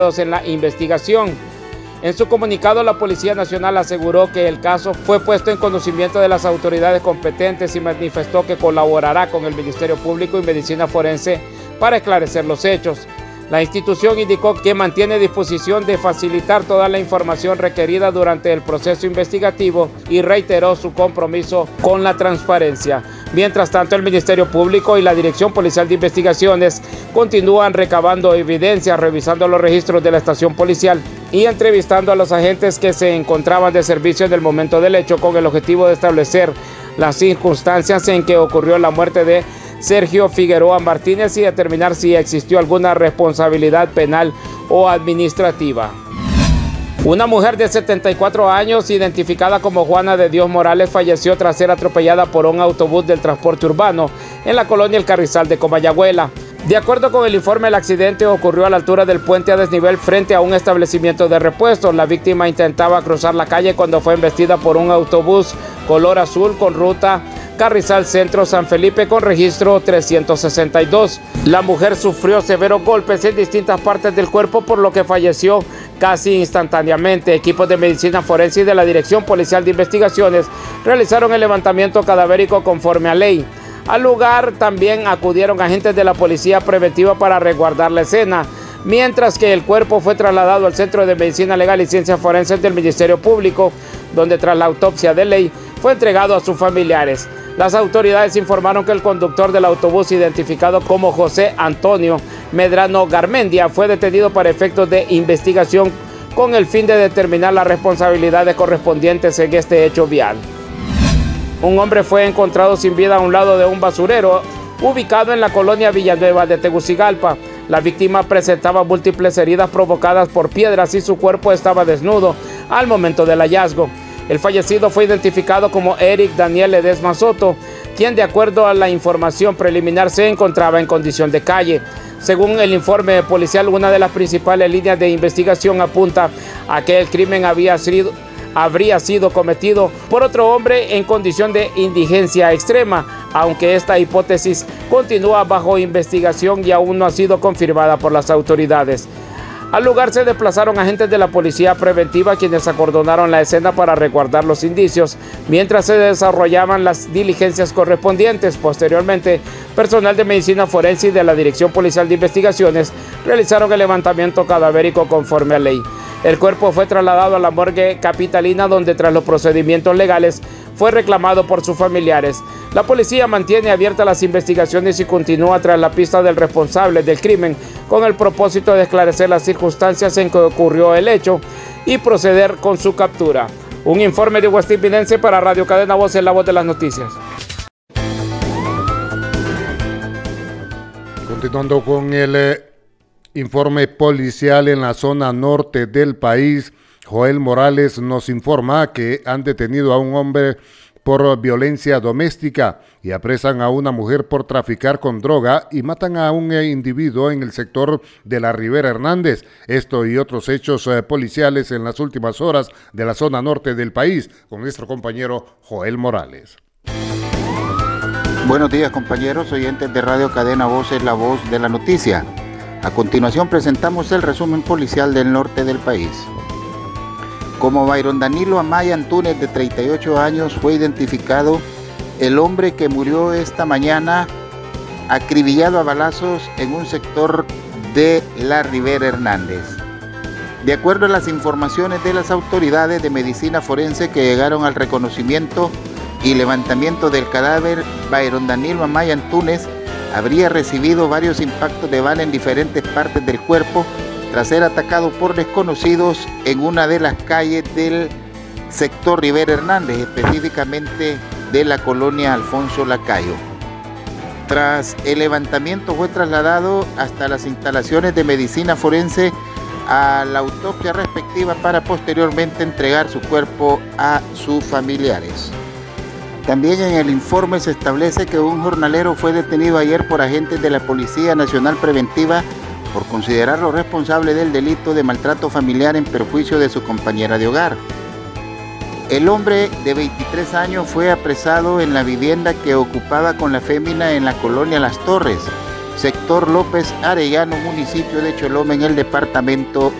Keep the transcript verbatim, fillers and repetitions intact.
en la investigación. En su comunicado, la Policía Nacional aseguró que el caso fue puesto en conocimiento de las autoridades competentes y manifestó que colaborará con el Ministerio Público y Medicina Forense para esclarecer los hechos. La institución indicó que mantiene disposición de facilitar toda la información requerida durante el proceso investigativo y reiteró su compromiso con la transparencia. Mientras tanto, el Ministerio Público y la Dirección Policial de Investigaciones continúan recabando evidencias, revisando los registros de la estación policial y entrevistando a los agentes que se encontraban de servicio en el momento del hecho con el objetivo de establecer las circunstancias en que ocurrió la muerte de Sergio Figueroa Martínez y determinar si existió alguna responsabilidad penal o administrativa. Una mujer de setenta y cuatro años, identificada como Juana de Dios Morales, falleció tras ser atropellada por un autobús del transporte urbano en la colonia El Carrizal de Comayagüela. De acuerdo con el informe, el accidente ocurrió a la altura del puente a desnivel frente a un establecimiento de repuestos. La víctima intentaba cruzar la calle cuando fue embestida por un autobús color azul con ruta Carrizal Centro San Felipe con registro trescientos sesenta y dos. La mujer sufrió severos golpes en distintas partes del cuerpo, por lo que falleció casi instantáneamente. Equipos de medicina forense y de la Dirección Policial de Investigaciones realizaron el levantamiento cadavérico conforme a ley. Al lugar también acudieron agentes de la Policía Preventiva para resguardar la escena, mientras que el cuerpo fue trasladado al Centro de Medicina Legal y Ciencias Forenses del Ministerio Público, donde tras la autopsia de ley fue entregado a sus familiares. Las autoridades informaron que el conductor del autobús, identificado como José Antonio Medrano Garmendia, fue detenido para efectos de investigación con el fin de determinar las responsabilidades correspondientes en este hecho vial. Un hombre fue encontrado sin vida a un lado de un basurero ubicado en la colonia Villanueva de Tegucigalpa. La víctima presentaba múltiples heridas provocadas por piedras y su cuerpo estaba desnudo al momento del hallazgo. El fallecido fue identificado como Eric Daniel Ledesma Soto, quien, de acuerdo a la información preliminar, se encontraba en condición de calle. Según el informe policial, una de las principales líneas de investigación apunta a que el crimen había sido, habría sido cometido por otro hombre en condición de indigencia extrema, aunque esta hipótesis continúa bajo investigación y aún no ha sido confirmada por las autoridades. Al lugar se desplazaron agentes de la Policía Preventiva, quienes acordonaron la escena para resguardar los indicios, mientras se desarrollaban las diligencias correspondientes. Posteriormente, personal de Medicina Forense y de la Dirección Policial de Investigaciones realizaron el levantamiento cadavérico conforme a ley. El cuerpo fue trasladado a la morgue capitalina, donde tras los procedimientos legales fue reclamado por sus familiares. La policía mantiene abiertas las investigaciones y continúa tras la pista del responsable del crimen, con el propósito de esclarecer las circunstancias en que ocurrió el hecho y proceder con su captura. Un informe de West Evidense para Radio Cadena Voz, en la voz de las noticias. Continuando con el eh, informe policial en la zona norte del país, Joel Morales nos informa que han detenido a un hombre por violencia doméstica y apresan a una mujer por traficar con droga y matan a un individuo en el sector de la Rivera Hernández. Esto y otros hechos eh, policiales en las últimas horas de la zona norte del país, con nuestro compañero Joel Morales. Buenos días, compañeros oyentes de Radio Cadena Voz, es la voz de la noticia. A continuación presentamos el resumen policial del norte del país. Como Byron Danilo Amaya Antúnez, de treinta y ocho años, fue identificado el hombre que murió esta mañana acribillado a balazos en un sector de la Rivera Hernández. De acuerdo a las informaciones de las autoridades de medicina forense que llegaron al reconocimiento y levantamiento del cadáver, Byron Danilo Amaya Antúnez habría recibido varios impactos de bala en diferentes partes del cuerpo tras ser atacado por desconocidos en una de las calles del sector Rivera Hernández, específicamente de la colonia Alfonso Lacayo. Tras el levantamiento fue trasladado hasta las instalaciones de medicina forense a la autopsia respectiva para posteriormente entregar su cuerpo a sus familiares. También en el informe se establece que un jornalero fue detenido ayer por agentes de la Policía Nacional Preventiva por considerarlo responsable del delito de maltrato familiar en perjuicio de su compañera de hogar. El hombre de veintitrés años fue apresado en la vivienda que ocupaba con la fémina en la colonia Las Torres, sector López Arellano, municipio de Choloma, en el departamento